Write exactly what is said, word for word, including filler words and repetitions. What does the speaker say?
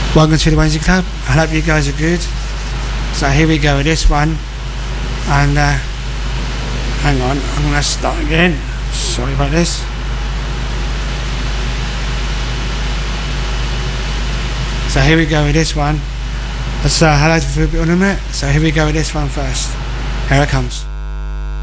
Welcome to the Wednesday Club. I hope you guys are good. So here we go with this one. And uh, hang on, I'm going to start again. Sorry about this. So here we go with this one. Let's uh, hello to the ornament. So here we go with this one first. Here it comes.